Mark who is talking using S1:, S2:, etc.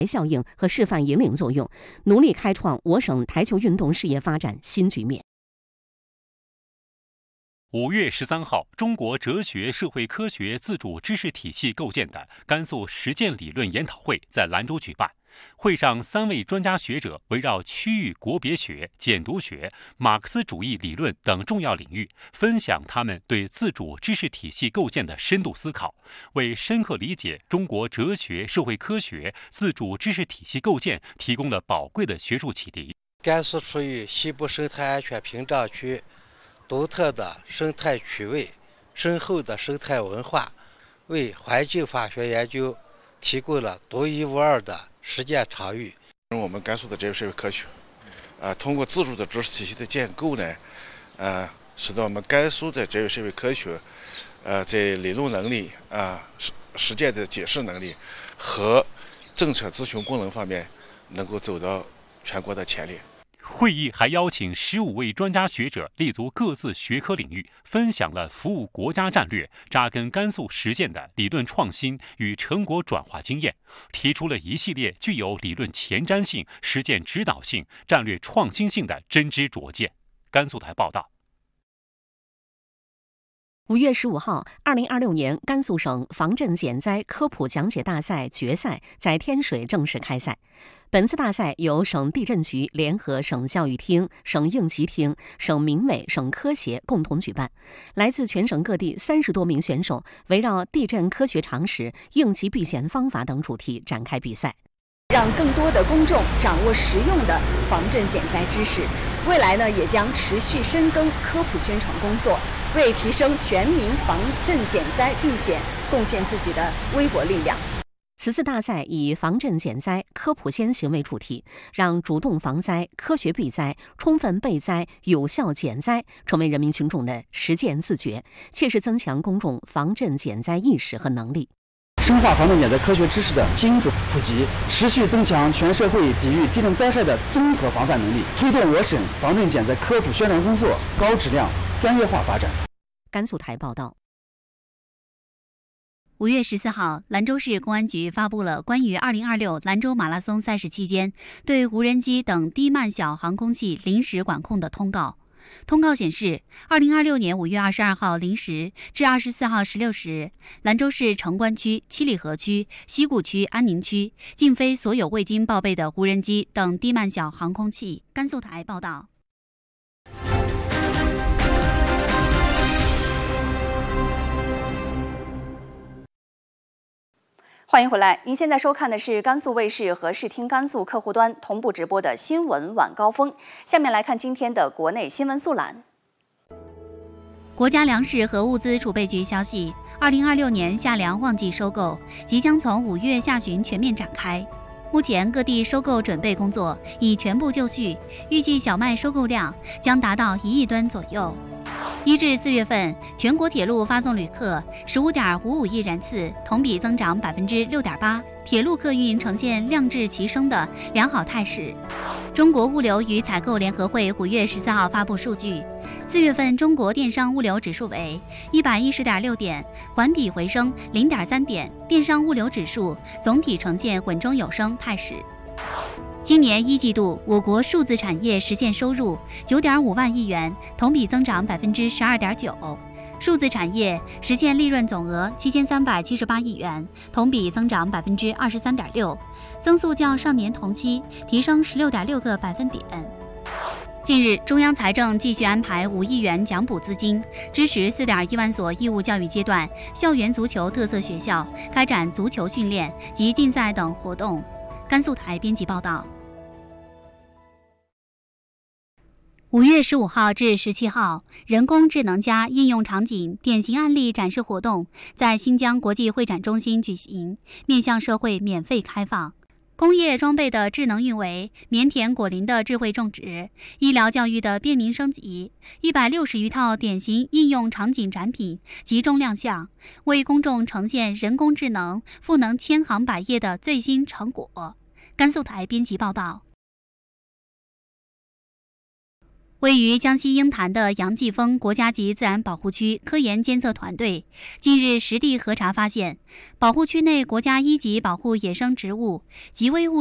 S1: 效应和示范引领作用，努力开创我省台球运动事业发展新局面。
S2: 5月13号，中国哲学社会科学自主知识体系构建的甘肃实践理论研讨会在兰州举办。会上，3位专家学者围绕区域国别学、简读学、马克思主义理论等重要领域，分享他们对自主知识体系构建的深度思考，为深刻理解中国哲学社会科学自主知识体系构建提供了宝贵的学术启迪。
S3: 甘肃处于西部生态安全屏障区，独特的生态趣味、深厚的生态文化，为环境法学研究提供了独一无二的实践场域。
S4: 我们甘肃的哲学社会科学，通过自主的知识体系的建构呢，使得我们甘肃的哲学社会科学，在理论能力、实践的解释能力和政策咨询功能方面，能够走到全国的前列。
S2: 会议还邀请15位专家学者立足各自学科领域，分享了服务国家战略、扎根甘肃实践的理论创新与成果转化经验，提出了一系列具有理论前瞻性、实践指导性、战略创新性的真知灼见。甘肃台报道。
S1: 5月15号，2026年甘肃省防震减灾科普讲解大赛决赛在天水正式开赛。本次大赛由省地震局联合省教育厅、省应急厅、省民委、省科协共同举办，来自全省各地30多名选手围绕地震科学常识、应急避险方法等主题展开比赛，
S5: 让更多的公众掌握实用的防震减灾知识。未来呢，也将持续深耕科普宣传工作，为提升全民防震减灾避险贡献自己的微薄力量。
S1: 此次大赛以防震减灾、科普先行为主题，让主动防灾、科学避灾、充分备灾、有效减灾成为人民群众的实践自觉，切实增强公众防震减灾意识和能力。
S6: 深化防震减灾科学知识的精准普及，持续增强全社会抵御地震灾害的综合防范能力，推动我省防震减灾科普宣传工作高质量专业化发展。
S1: 甘肃台报道。
S7: 5月14号，兰州市公安局发布了关于2026兰州马拉松赛事期间对无人机等低慢小航空器临时管控的通告。通告显示，2026年5月22号0时至24号16时，兰州市城关区、七里河区、西固区、安宁区禁飞所有未经报备的无人机等低慢小航空器。甘肃台报道。
S5: 欢迎回来，您现在收看的是甘肃卫视和视听甘肃客户端同步直播的新闻晚高峰。下面来看今天的国内新闻速览。
S7: 国家粮食和物资储备局消息，2026年夏粮旺季收购即将从5月下旬全面展开。目前各地收购准备工作已全部就绪，预计小麦收购量将达到1亿吨左右。1至4月份，全国铁路发送旅客15.55亿人次，同比增长6.8%，铁路客运呈现量质齐升的良好态势。中国物流与采购联合会5月14号发布数据，4月份中国电商物流指数为110.6点，环比回升0.3点，电商物流指数总体呈现稳中有升态势。今年1季度，我国数字产业实现收入9.5万亿元，同比增长12.9%；数字产业实现利润总额7378亿元，同比增长23.6%，增速较上年同期提升16.6个百分点。近日，中央财政继续安排5亿元奖补资金，支持4.1万所义务教育阶段校园足球特色学校开展足球训练及竞赛等活动。甘肃台编辑报道。5月15号至17号，人工智能加应用场景典型案例展示活动在新疆国际会展中心举行，面向社会免费开放。工业装备的智能运维、棉田果林的智慧种植、医疗教育的便民升级，160余套典型应用场景展品集中亮相，为公众呈现人工智能赋能千行百业的最新成果。甘肃台编辑报道。 位于江西鹰潭的杨继峰国家级自然保护区科研监测团队近日实地核查发现，保护区内国家一级保护野生植物及危物